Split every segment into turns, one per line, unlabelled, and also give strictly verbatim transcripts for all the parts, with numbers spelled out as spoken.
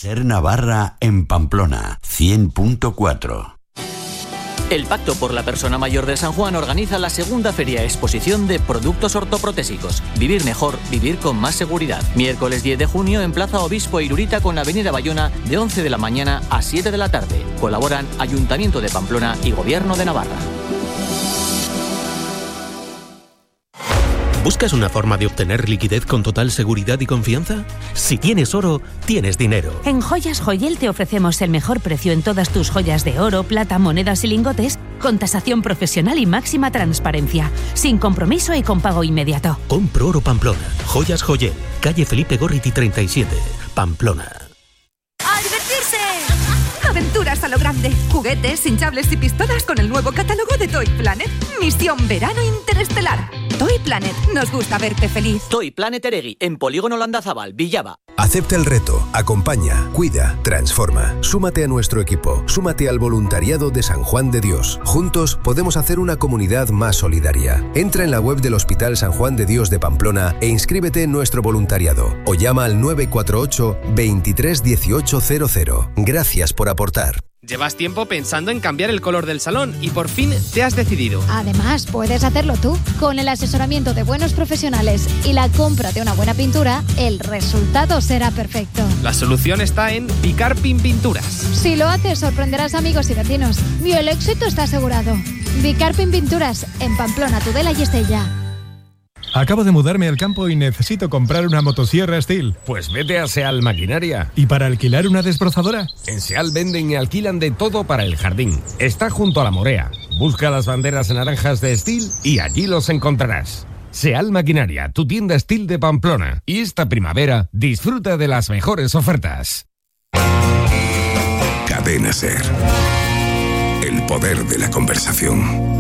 Ser Navarra en Pamplona, cien punto cuatro.
El Pacto por la Persona Mayor de San Juan organiza la segunda feria exposición de productos ortoprotésicos. Vivir mejor, vivir con más seguridad. Miércoles diez de junio en Plaza Obispo Irurita con la Avenida Bayona de once de la mañana a siete de la tarde. Colaboran Ayuntamiento de Pamplona y Gobierno de Navarra.
¿Buscas una forma de obtener liquidez con total seguridad y confianza? Si tienes oro, tienes dinero.
En Joyas Joyel te ofrecemos el mejor precio en todas tus joyas de oro, plata, monedas y lingotes, con tasación profesional y máxima transparencia, sin compromiso y con pago inmediato.
Compro oro Pamplona. Joyas Joyel, calle Felipe Gorriti treinta y siete, Pamplona.
¡A divertirse! Aventuras a lo grande. Juguetes, hinchables y pistolas con el nuevo catálogo de Toy Planet. Misión Verano Interestelar. Toy Planet. Nos gusta verte feliz.
Toy Planet Eregui, en Polígono Landazabal, Villaba.
Acepta el reto, acompaña, cuida, transforma. Súmate a nuestro equipo, súmate al voluntariado de San Juan de Dios. Juntos podemos hacer una comunidad más solidaria. Entra en la web del Hospital San Juan de Dios de Pamplona e inscríbete en nuestro voluntariado o llama al nueve cuatro ocho, veintitrés dieciocho cero cero. Gracias por aportar.
Llevas tiempo pensando en cambiar el color del salón y por fin te has decidido.
Además, puedes hacerlo tú. Con el asesoramiento de buenos profesionales y la compra de una buena pintura, el resultado será perfecto.
La solución está en Bicarpin Pinturas.
Si lo haces, sorprenderás amigos y vecinos. Y el éxito está asegurado. Bicarpin Pinturas, en Pamplona, Tudela y Estella.
Acabo de mudarme al campo y necesito comprar una motosierra Stihl.
Pues vete a Seal Maquinaria.
¿Y para alquilar una desbrozadora?
En Seal venden y alquilan de todo para el jardín. Está junto a la Morea. Busca las banderas naranjas de Stihl y allí los encontrarás. Seal Maquinaria, tu tienda Stihl de Pamplona. Y esta primavera disfruta de las mejores ofertas.
Cadena Ser. El poder de la conversación.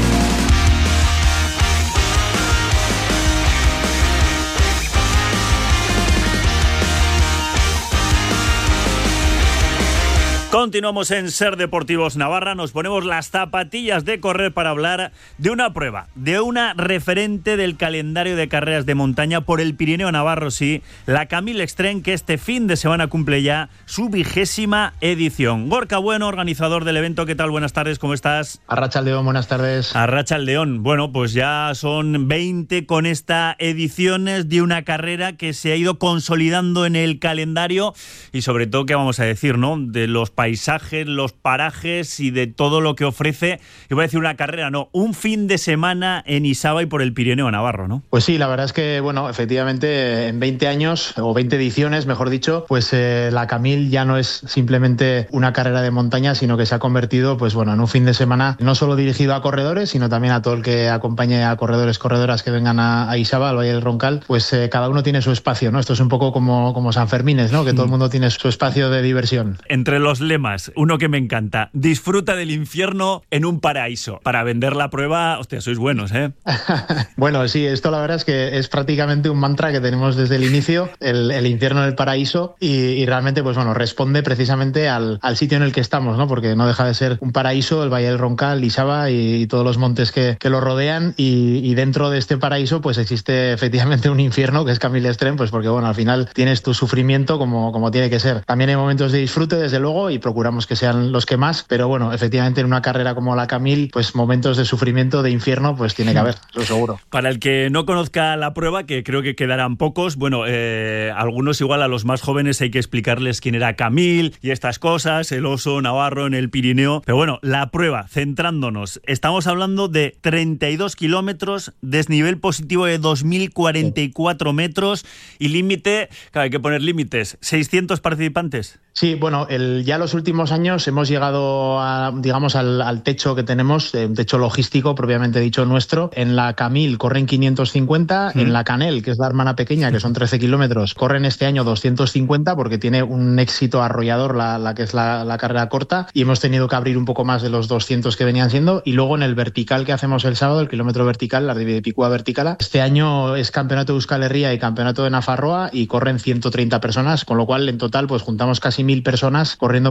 Continuamos en Ser Deportivos Navarra, nos ponemos las zapatillas de correr para hablar de una prueba, de una referente del calendario de carreras de montaña por el Pirineo Navarro, sí, la Camil Extreme, que este fin de semana cumple ya su vigésima edición. Gorka Bueno, organizador del evento, ¿qué tal? Buenas tardes, ¿cómo estás?
Arratsaldeon, buenas tardes.
Arratsaldeon, bueno, pues ya son veinte con esta ediciones de una carrera que se ha ido consolidando en el calendario y sobre todo, ¿qué vamos a decir, no? De los paisajes, los parajes y de todo lo que ofrece, iba a decir una carrera, no, un fin de semana en Isaba y por el Pirineo Navarro, ¿no?
Pues sí, la verdad es que, bueno, efectivamente, en veinte años, o veinte ediciones, mejor dicho, pues eh, la Camil ya no es simplemente una carrera de montaña, sino que se ha convertido, pues bueno, en un fin de semana no solo dirigido a corredores, sino también a todo el que acompañe a corredores, corredoras que vengan a, a Isaba, al Valle del Roncal, pues eh, cada uno tiene su espacio, ¿no? Esto es un poco como, como San Fermines, ¿no? Que todo el mundo tiene su espacio de diversión.
Entre los lemas, uno que me encanta: disfruta del infierno en un paraíso. Para vender la prueba, hostia, sois buenos, ¿eh?
Bueno, sí, esto la verdad es que es prácticamente un mantra que tenemos desde el inicio, el, el infierno en el paraíso, y, y realmente, pues bueno, responde precisamente al, al sitio en el que estamos, ¿no? Porque no deja de ser un paraíso, el Valle del Roncal, Isaba y, y todos los montes que, que lo rodean, y, y dentro de este paraíso, pues existe efectivamente un infierno, que es Camil Extreme, pues porque, bueno, al final tienes tu sufrimiento como, como tiene que ser. También hay momentos de disfrute, desde luego, y procuramos que sean los que más, pero bueno, efectivamente en una carrera como la Camil, pues momentos de sufrimiento, de infierno, pues tiene que haber, eso seguro.
Para el que no conozca la prueba, que creo que quedarán pocos, bueno, eh, algunos igual a los más jóvenes hay que explicarles quién era Camil y estas cosas, el oso navarro en el Pirineo, pero bueno, la prueba, centrándonos, estamos hablando de treinta y dos kilómetros, desnivel positivo de dos mil cuarenta y cuatro metros y límite, claro, hay que poner límites, seiscientos participantes.
Sí, bueno, el, ya los últimos años hemos llegado a, digamos, al, al techo que tenemos, un techo logístico propiamente dicho nuestro. En la Camil corren quinientos cincuenta, mm. en la Canel, que es la hermana pequeña, que son trece kilómetros, corren este año doscientos cincuenta porque tiene un éxito arrollador la, la que es la, la carrera corta, y hemos tenido que abrir un poco más de los doscientos que venían siendo. Y luego en el vertical que hacemos el sábado, el kilómetro vertical, la de Picúa Verticala, este año es campeonato de Euskal Herria y campeonato de Nafarroa y corren ciento treinta personas, con lo cual en total pues juntamos casi mil personas corriendo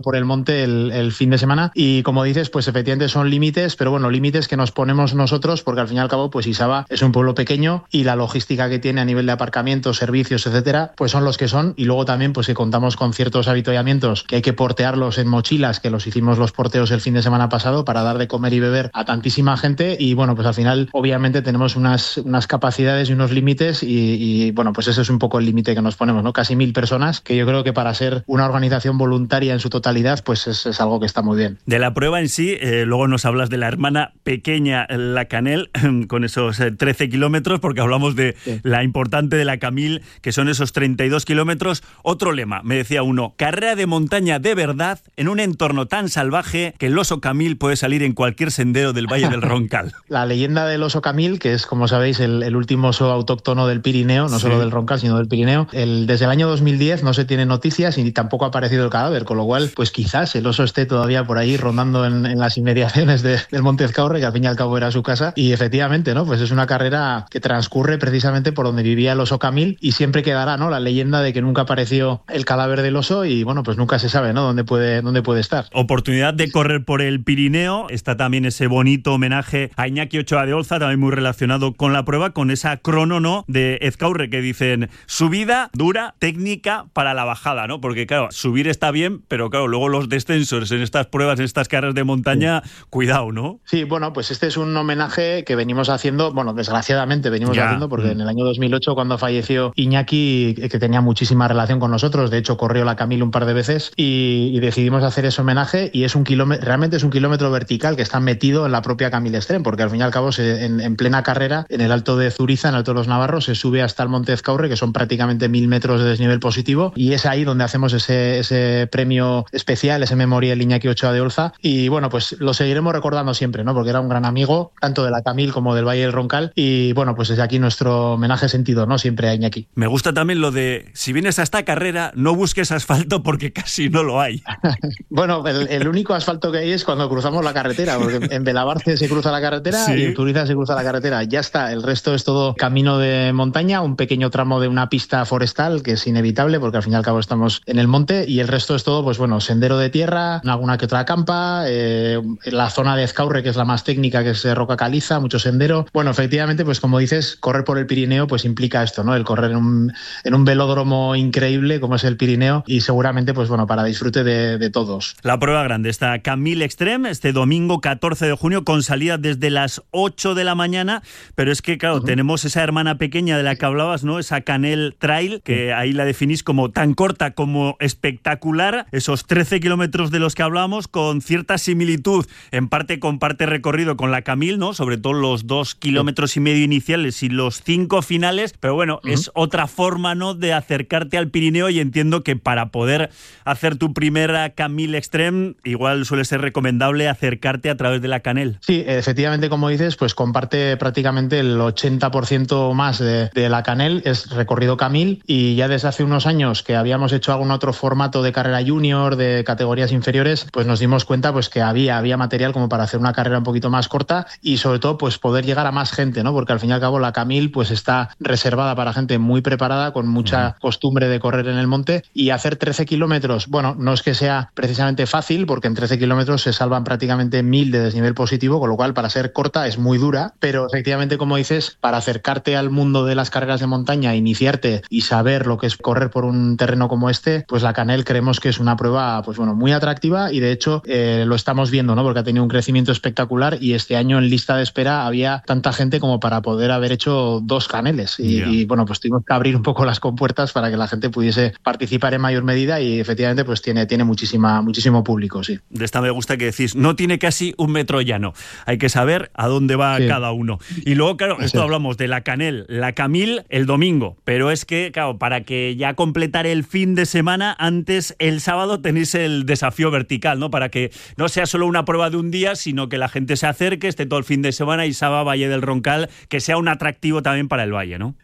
recorriendo por el monte el, el fin de semana. Y como dices, pues efectivamente son límites, pero bueno, límites que nos ponemos nosotros, porque al fin y al cabo, pues Isaba es un pueblo pequeño y la logística que tiene a nivel de aparcamientos, servicios, etcétera, pues son los que son. Y luego también, pues que contamos con ciertos avituallamientos que hay que portearlos en mochilas, que los hicimos los porteos el fin de semana pasado para dar de comer y beber a tantísima gente. Y bueno, pues al final, obviamente, tenemos unas, unas capacidades y unos límites. Y, y bueno, pues ese es un poco el límite que nos ponemos, ¿no? Casi mil personas, que yo creo que para ser una organización voluntaria en su totalidad, pues es, es algo que está muy bien.
De la prueba en sí, eh, luego nos hablas de la hermana pequeña, la Canel, con esos eh, trece kilómetros, porque hablamos de sí. la importante de la Camil, que son esos treinta y dos kilómetros. Otro lema, me decía uno, carrera de montaña de verdad en un entorno tan salvaje que el oso Camil puede salir en cualquier sendero del Valle del Roncal.
La leyenda del oso Camil, que es, como sabéis, el, el último oso autóctono del Pirineo, no sí. solo del Roncal, sino del Pirineo. El, desde el año dos mil diez no se tiene noticias y tampoco ha aparecido el cadáver, con lo cual, pues quizás el oso esté todavía por ahí rondando en, en las inmediaciones de, del Monte Ezcaurre, que al fin y al cabo era su casa. Y efectivamente, ¿no? Pues es una carrera que transcurre precisamente por donde vivía el oso Camil y siempre quedará, ¿no? La leyenda de que nunca apareció el cadáver del oso y, bueno, pues nunca se sabe, ¿no? Dónde puede, dónde puede estar.
Oportunidad de correr por el Pirineo. Está también ese bonito homenaje a Iñaki Ochoa de Olza, también muy relacionado con la prueba, con esa crono, ¿no? De Ezcaurre, que dicen subida dura, técnica para la bajada, ¿no? Porque claro, subir está bien, pero claro, luego los descensos en estas pruebas, en estas carreras de montaña, sí. cuidado, ¿no?
Sí, bueno, pues este es un homenaje que venimos haciendo, bueno, desgraciadamente venimos ya. haciendo, porque mm. en el año dos mil ocho, cuando falleció Iñaki, que tenía muchísima relación con nosotros, de hecho corrió la Camil un par de veces, y, y decidimos hacer ese homenaje, y es un kilómetro, realmente es un kilómetro vertical que está metido en la propia Camil Extreme, porque al fin y al cabo, se, en, en plena carrera, en el Alto de Zuriza, en el Alto de los Navarros, se sube hasta el Monte Ezcaurre, que son prácticamente mil metros de desnivel positivo, y es ahí donde hacemos ese, ese premio especial, ese memorial Iñaki Ochoa de Olza, y bueno, pues lo seguiremos recordando siempre, ¿no? Porque era un gran amigo, tanto de la Camil como del Valle del Roncal, y bueno, pues desde aquí nuestro homenaje sentido, ¿no? Siempre a Iñaki.
Me gusta también lo de, si vienes a esta carrera, no busques asfalto porque casi no lo hay.
Bueno, el, el único asfalto que hay es cuando cruzamos la carretera, porque en Belabarce se cruza la carretera ¿Sí? y en Turiza se cruza la carretera, ya está, el resto es todo camino de montaña, un pequeño tramo de una pista forestal que es inevitable porque al fin y al cabo estamos en el monte, y el resto es todo, pues bueno, sendero de tierra, alguna que otra campa, eh, la zona de Ezcaurre, que es la más técnica, que es roca caliza, mucho sendero. Bueno, efectivamente, pues como dices, correr por el Pirineo pues implica esto, ¿no? El correr en un, en un velódromo increíble como es el Pirineo, y seguramente, pues bueno, para disfrute de, de todos.
La prueba grande, esta Camil Extreme, este domingo catorce de junio, con salida desde las ocho de la mañana, pero es que, claro, uh-huh. tenemos esa hermana pequeña de la que hablabas, ¿no? Esa Canel Trail, que ahí la definís como tan corta como espectacular, esos trece kilómetros de los que hablamos, con cierta similitud, en parte con parte recorrido con la Camil, ¿no? Sobre todo los dos kilómetros y medio iniciales y los cinco finales, pero bueno, uh-huh. es otra forma, ¿no? De acercarte al Pirineo, y entiendo que para poder hacer tu primera Camil Extreme, igual suele ser recomendable acercarte a través de la Canel.
Sí, efectivamente, como dices, pues comparte prácticamente el ochenta por ciento más de, de la Canel, es recorrido Camil, y ya desde hace unos años que habíamos hecho algún otro formato de carrera junior, de categorías inferiores, pues nos dimos cuenta pues que había, había material como para hacer una carrera un poquito más corta, y sobre todo pues poder llegar a más gente, ¿no? Porque al fin y al cabo la Camil pues está reservada para gente muy preparada, con mucha uh-huh. costumbre de correr en el monte, y hacer trece kilómetros, bueno, no es que sea precisamente fácil, porque en trece kilómetros se salvan prácticamente mil de desnivel positivo, con lo cual para ser corta es muy dura, pero efectivamente, como dices, para acercarte al mundo de las carreras de montaña, iniciarte y saber lo que es correr por un terreno como este, pues la Canel creemos que es una prueba, pues bueno, muy atractiva, y de hecho eh, lo estamos viendo, ¿no? Porque ha tenido un crecimiento espectacular, y este año en lista de espera había tanta gente como para poder haber hecho dos Caneles, y, yeah. y bueno, pues tuvimos que abrir un poco las compuertas para que la gente pudiese participar en mayor medida, y efectivamente pues tiene, tiene muchísima, muchísimo público, sí.
De esta me gusta que decís, no tiene casi un metro llano, hay que saber a dónde va sí. cada uno. Y luego, claro, esto sí. hablamos de la Canel, la Camil el domingo, pero es que, claro, para que ya completar el fin de semana, antes el sábado tenéis el desafío vertical, ¿no? Para que no sea solo una prueba de un día, sino que la gente se acerque, esté todo el fin de semana, y Isaba, Valle del Roncal, que sea un atractivo también para el Valle, ¿no?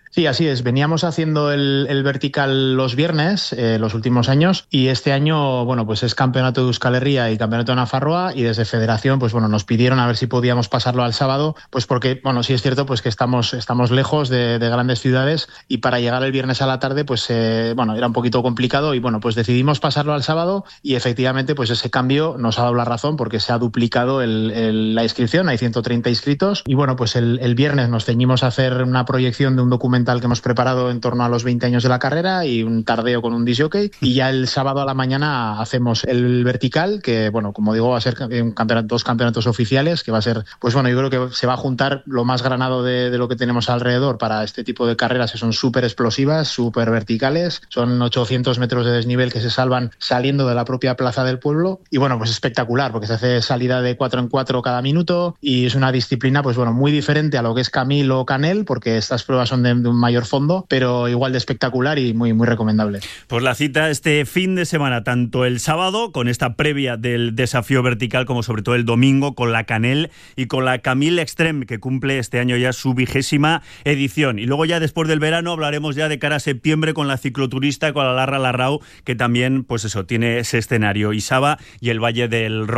Sí, así es. Veníamos haciendo el, el vertical los viernes, eh, los últimos años, y este año, bueno, pues es campeonato de Euskal Herria y campeonato de Nafarroa, y desde Federación, pues bueno, nos pidieron a ver si podíamos pasarlo al sábado, pues porque, bueno, sí es cierto, pues que estamos, estamos lejos de, de grandes ciudades, y para llegar el viernes a la tarde, pues, eh, bueno, era un poquito complicado, y bueno, pues decidimos pasarlo al sábado, y efectivamente, pues ese cambio nos ha dado la razón, porque se ha duplicado el, el, la inscripción, hay ciento treinta inscritos, y bueno, pues el, el viernes nos ceñimos a hacer una proyección de un documental que hemos preparado en torno a los veinte años de la carrera y un tardeo con un disc jockey, y ya el sábado a la mañana hacemos el vertical, que bueno, como digo, va a ser un campeonato, dos campeonatos oficiales, que va a ser, pues bueno, yo creo que se va a juntar lo más granado de, de lo que tenemos alrededor para este tipo de carreras, que son súper explosivas, súper verticales, son ochocientos metros de desnivel que se salvan saliendo de la propia plaza del pueblo, y bueno, pues espectacular, porque se hace salida de cuatro en cuatro cada minuto, y es una disciplina, pues bueno, muy diferente a lo que es Camil o Canel, porque estas pruebas son de, de un mayor fondo, pero igual de espectacular y muy, muy recomendable.
Pues la cita este fin de semana, tanto el sábado con esta previa del desafío vertical, como sobre todo el domingo con la Canel y con la Camil Extreme, que cumple este año ya su vigésima edición. Y luego ya después del verano hablaremos ya de cara a septiembre con la cicloturista, con la Larra Larrau, que también, pues eso, tiene ese escenario, Isaba y el Valle del Ro